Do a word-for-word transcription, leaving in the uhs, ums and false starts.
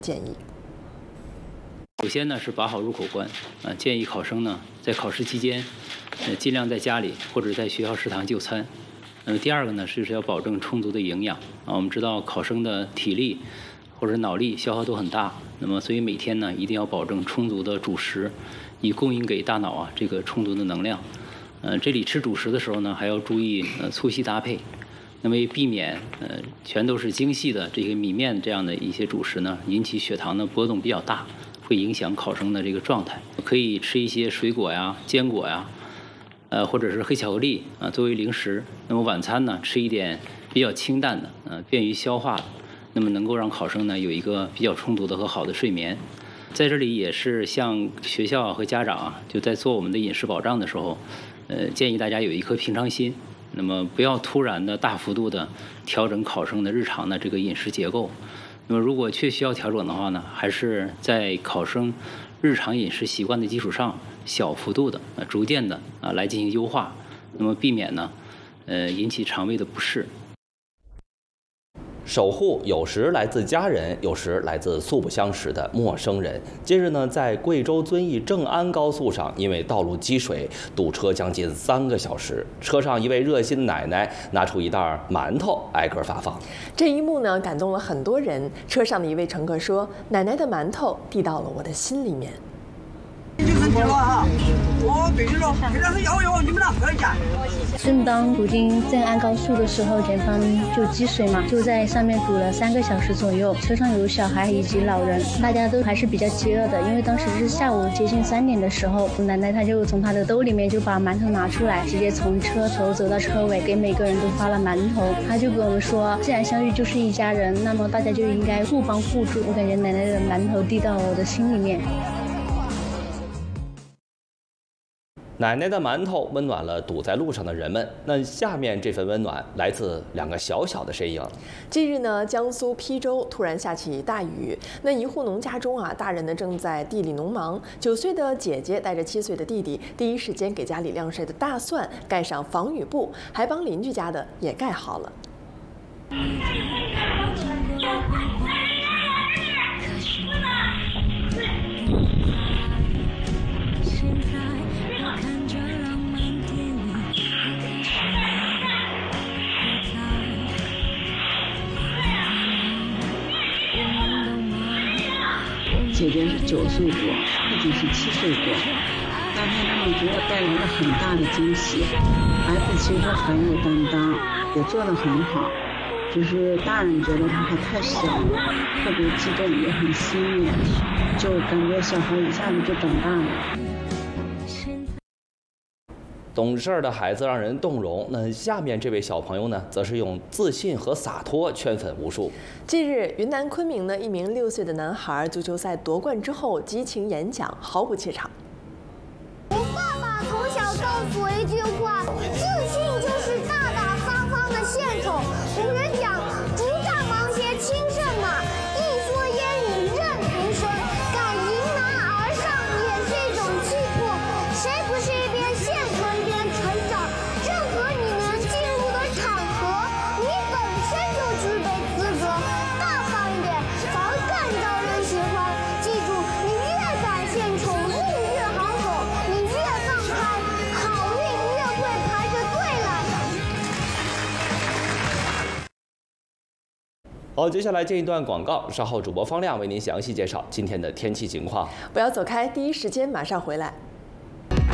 建议。 首先呢是把好入口关，啊，建议考生呢在考试期间，呃，尽量在家里或者在学校食堂就餐。呃，第二个呢是要保证充足的营养啊。我们知道考生的体力或者脑力消耗都很大，那么所以每天呢一定要保证充足的主食，以供应给大脑啊这个充足的能量。呃，这里吃主食的时候呢还要注意呃粗细搭配，那么避免呃全都是精细的这个米面这样的一些主食呢引起血糖的波动比较大，会影响考生的这个状态。可以吃一些水果呀、坚果呀。呃，或者是黑巧克力啊、呃，作为零食。那么晚餐呢，吃一点比较清淡的，呃，便于消化的，那么能够让考生呢有一个比较充足的和好的睡眠。在这里也是向学校和家长啊，就在做我们的饮食保障的时候，呃，建议大家有一颗平常心，那么不要突然的大幅度的调整考生的日常的这个饮食结构。那么如果确需要调整的话呢，还是在考生日常饮食习惯的基础上，小幅度的、呃，逐渐的啊来进行优化，那么避免呢，呃，引起肠胃的不适。 守护有时来自家人，有时来自素不相识的陌生人。近日呢，在贵州遵义正安高速上，因为道路积水，堵车将近三个小时。车上一位热心奶奶拿出一袋馒头，挨个发放。 这一幕呢，感动了很多人。车上的一位乘客说：“奶奶的馒头递到了我的心里面。” 正当途经正安高速的时候，前方就积水嘛，就在上面堵了三个小时左右。车上有小孩以及老人，大家都还是比较饥饿的，因为当时是下午接近三点的时候，奶奶她就从她的兜里面就把馒头拿出来，直接从车头走到车尾，给每个人都发了馒头。她就跟我们说，既然相遇就是一家人，那么大家就应该互帮互助。我感觉奶奶的馒头递到我的心里面。 奶奶的馒头温暖了堵在路上的人们。那下面这份温暖来自两个小小的身影。 近日呢，江苏邳州突然下起大雨，那一户农家中啊，大人呢正在地里农忙，九岁的姐姐带着七岁的弟弟，第一时间给家里晾晒的大蒜盖上防雨布，还帮邻居家的也盖好了。 姐姐是九岁多，弟弟是七岁多。当天他们给我带来了很大的惊喜，孩子其实很有担当，也做得很好，就是大人觉得他还太小了，特别激动，也很欣慰，就感觉小孩一下子就长大了。 懂事儿的孩子让人动容。那下面这位小朋友呢，则是用自信和洒脱圈粉无数。 近日，云南昆明呢，一名六岁的男孩足球赛夺冠之后，激情演讲，毫不怯场。 我爸爸从小告诉我一句话：自信就是大大方方的献丑。古人讲，竹杖芒鞋轻胜马，一蓑烟雨任平生。敢迎难而上也是一种气魄。谁不是一边献成一边成长？任何你能进入的场合，你本身就具备资格。大方一点，反而更招人喜欢。记住，你越敢献丑，路越好走；你越放开，好运越会排着队来。 好，接下来进一段广告，稍后主播方亮为您详细介绍今天的天气情况。 不要走开，第一时间马上回来。